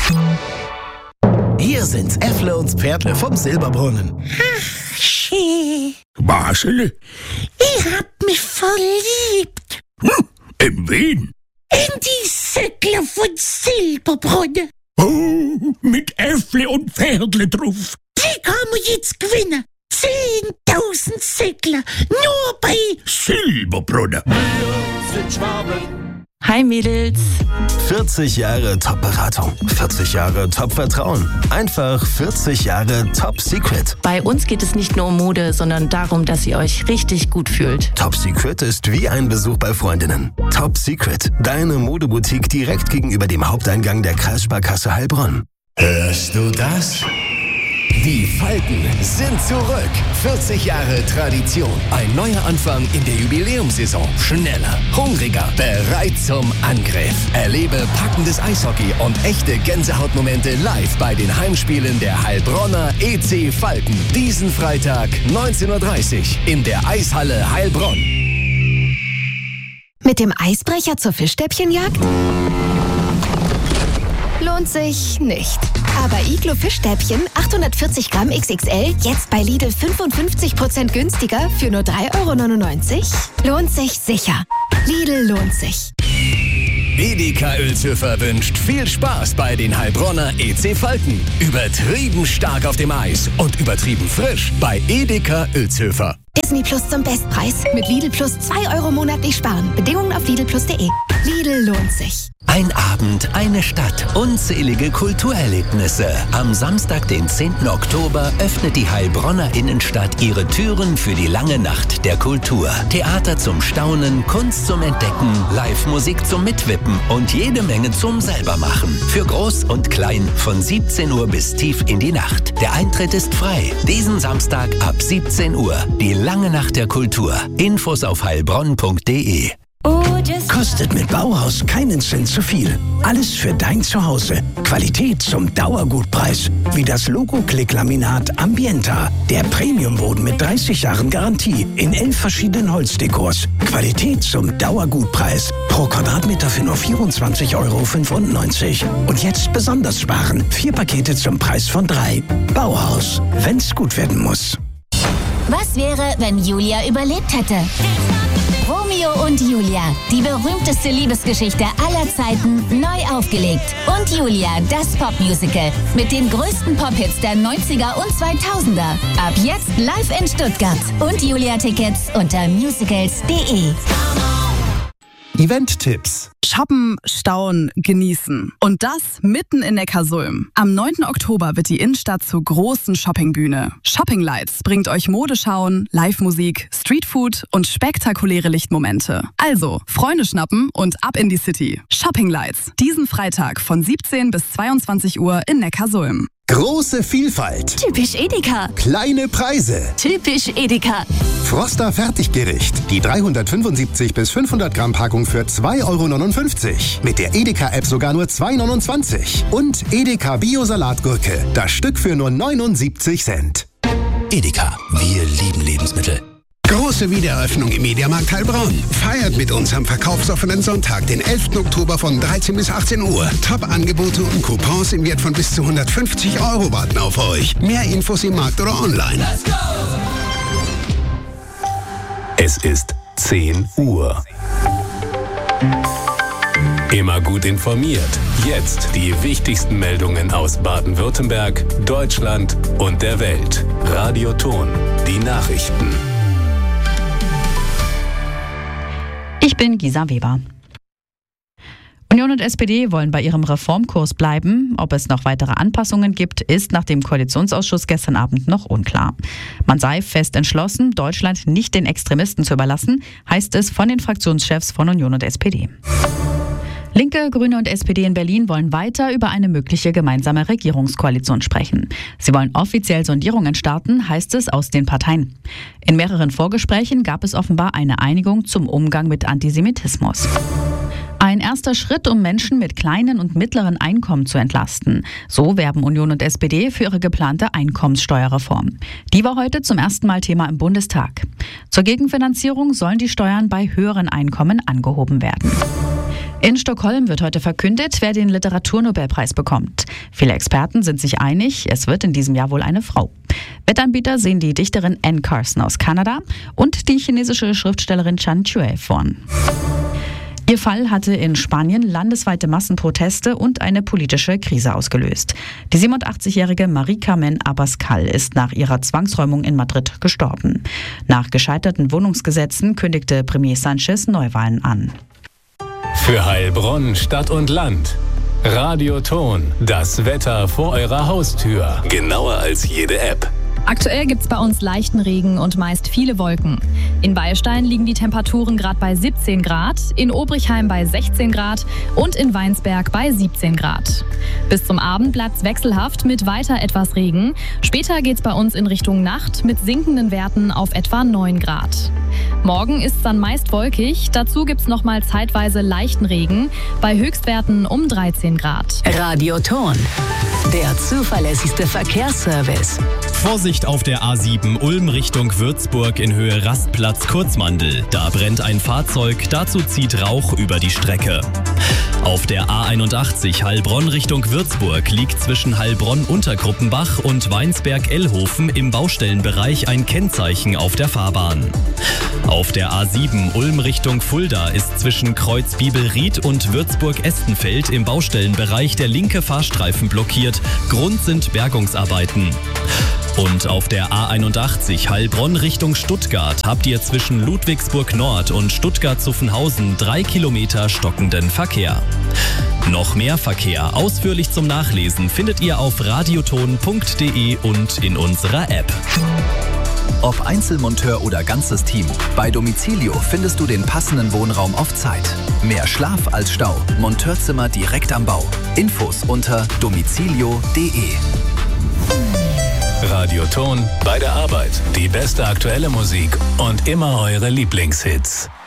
Hier sind Äffle und Pferdle vom Silberbrunnen. Ach, schön. Marcel? Ich hab mich verliebt. In wen? In die Säckle von Silberbrunnen. Oh, mit Äffle und Pferdle drauf. Die kann man jetzt gewinnen. 10.000 Säckle. Nur bei Silberbrunnen. Hi Mädels. 40 Jahre Top-Beratung, 40 Jahre Top-Vertrauen, einfach 40 Jahre Top-Secret. Bei uns geht es nicht nur um Mode, sondern darum, dass ihr euch richtig gut fühlt. Top-Secret ist wie ein Besuch bei Freundinnen. Top-Secret, deine Modeboutique direkt gegenüber dem Haupteingang der Kreissparkasse Heilbronn. Hörst du das? Die Falken sind zurück. 40 Jahre Tradition. Ein neuer Anfang in der Jubiläumssaison. Schneller, hungriger, bereit zum Angriff. Erlebe packendes Eishockey und echte Gänsehautmomente live bei den Heimspielen der Heilbronner EC Falken. Diesen Freitag 19:30 Uhr in der Eishalle Heilbronn. Mit dem Eisbrecher zur Fischstäbchenjagd? Lohnt sich nicht. Aber Iglo Fischstäbchen 840 Gramm XXL jetzt bei Lidl 55% günstiger für nur 3,99 €? Lohnt sich sicher. Lidl lohnt sich. Edeka Uelzhöfer wünscht viel Spaß bei den Heilbronner EC Falken. Übertrieben stark auf dem Eis und übertrieben frisch bei Edeka Uelzhöfer. Disney Plus zum Bestpreis. Mit Lidl Plus 2 € monatlich sparen. Bedingungen auf lidlplus.de. Lidl lohnt sich. Ein Abend, eine Stadt, unzählige Kulturerlebnisse. Am Samstag, den 10. Oktober, öffnet die Heilbronner Innenstadt ihre Türen für die lange Nacht der Kultur. Theater zum Staunen, Kunst zum Entdecken, Live-Musik zum Mitwippen und jede Menge zum Selbermachen. Für Groß und Klein von 17 Uhr bis tief in die Nacht. Der Eintritt ist frei. Diesen Samstag ab 17 Uhr. Die lange Nacht der Kultur. Infos auf heilbronn.de. Kostet mit Bauhaus keinen Cent zu viel. Alles für dein Zuhause. Qualität zum Dauergutpreis. Wie das Logo-Klick-Laminat Ambienta. Der Premiumboden mit 30 Jahren Garantie. In 11 verschiedenen Holzdekors. Qualität zum Dauergutpreis. Pro Quadratmeter für nur 24,95 €. Und jetzt besonders sparen. 4 Pakete zum Preis von 3. Bauhaus. Wenn's gut werden muss. Was wäre, wenn Julia überlebt hätte? Romeo und Julia, die berühmteste Liebesgeschichte aller Zeiten, neu aufgelegt. Und Julia, das Popmusical mit den größten Pop-Hits der 90er und 2000er. Ab jetzt live in Stuttgart. Und Julia-Tickets unter musicals.de. Event-Tipps. Shoppen, staunen, genießen. Und das mitten in Neckarsulm. Am 9. Oktober wird die Innenstadt zur großen Shoppingbühne. Shopping Lights bringt euch Modeschauen, Live-Musik, Streetfood und spektakuläre Lichtmomente. Also, Freunde schnappen und ab in die City. Shopping Lights. Diesen Freitag von 17 bis 22 Uhr in Neckarsulm. Große Vielfalt. Typisch Edeka. Kleine Preise. Typisch Edeka. Froster Fertiggericht. Die 375 bis 500 Gramm Packung für 2,59 €. Mit der Edeka-App sogar nur 2,29 €. Und Edeka Bio-Salatgurke. Das Stück für nur 79 Cent. Edeka, wir lieben Lebensmittel. Große Wiedereröffnung im Mediamarkt Heilbronn. Feiert mit uns am verkaufsoffenen Sonntag, den 11. Oktober von 13 bis 18 Uhr. Top-Angebote und Coupons im Wert von bis zu 150 € warten auf euch. Mehr Infos im Markt oder online. Let's go! Es ist 10 Uhr. Immer gut informiert. Jetzt die wichtigsten Meldungen aus Baden-Württemberg, Deutschland und der Welt. Radio Ton, die Nachrichten. Ich bin Gisa Weber. Union und SPD wollen bei ihrem Reformkurs bleiben. Ob es noch weitere Anpassungen gibt, ist nach dem Koalitionsausschuss gestern Abend noch unklar. Man sei fest entschlossen, Deutschland nicht den Extremisten zu überlassen, heißt es von den Fraktionschefs von Union und SPD. Linke, Grüne und SPD in Berlin wollen weiter über eine mögliche gemeinsame Regierungskoalition sprechen. Sie wollen offiziell Sondierungen starten, heißt es aus den Parteien. In mehreren Vorgesprächen gab es offenbar eine Einigung zum Umgang mit Antisemitismus. Ein erster Schritt, um Menschen mit kleinen und mittleren Einkommen zu entlasten. So werben Union und SPD für ihre geplante Einkommenssteuerreform. Die war heute zum ersten Mal Thema im Bundestag. Zur Gegenfinanzierung sollen die Steuern bei höheren Einkommen angehoben werden. In Stockholm wird heute verkündet, wer den Literaturnobelpreis bekommt. Viele Experten sind sich einig, es wird in diesem Jahr wohl eine Frau. Wettanbieter sehen die Dichterin Anne Carson aus Kanada und die chinesisue Schriftstellerin Chan Chue vorn. Ihr Fall hatte in Spanien landesweite Massenproteste und eine politische Krise ausgelöst. Die 87-jährige Marie Carmen Abascal ist nach ihrer Zwangsräumung in Madrid gestorben. Nach gescheiterten Wohnungsgesetzen kündigte Premier Sanchez Neuwahlen an. Für Heilbronn, Stadt und Land. Radioton, das Wetter vor eurer Haustür. Genauer als jede App. Aktuell gibt's bei uns leichten Regen und meist viele Wolken. In Weilstein liegen die Temperaturen gerade bei 17 Grad, in Obrichheim bei 16 Grad und in Weinsberg bei 17 Grad. Bis zum Abend bleibt's wechselhaft mit weiter etwas Regen. Später geht's bei uns in Richtung Nacht mit sinkenden Werten auf etwa 9 Grad. Morgen ist's dann meist wolkig, dazu gibt's nochmal zeitweise leichten Regen, bei Höchstwerten um 13 Grad. Radioton, der zuverlässigste Verkehrsservice. Vorsicht auf der A7 Ulm Richtung Würzburg in Höhe Rastplatz Kurzmandel. Da brennt ein Fahrzeug, dazu zieht Rauch über die Strecke. Auf der A81 Heilbronn Richtung Würzburg liegt zwischen Heilbronn-Untergruppenbach und Weinsberg-Ellhofen im Baustellenbereich ein Kennzeichen auf der Fahrbahn. Auf der A7 Ulm Richtung Fulda ist zwischen Kreuz Bibelried und Würzburg-Estenfeld im Baustellenbereich der linke Fahrstreifen blockiert. Grund sind Bergungsarbeiten. Und auf der A81 Heilbronn Richtung Stuttgart habt ihr zwischen Ludwigsburg Nord und Stuttgart-Zuffenhausen 3 Kilometer stockenden Verkehr. Noch mehr Verkehr ausführlich zum Nachlesen findet ihr auf radioton.de und in unserer App. Ob Einzelmonteur oder ganzes Team, bei Domicilio findest du den passenden Wohnraum auf Zeit. Mehr Schlaf als Stau, Monteurzimmer direkt am Bau. Infos unter domicilio.de. Radioton bei der Arbeit. Die beste aktuelle Musik und immer eure Lieblingshits.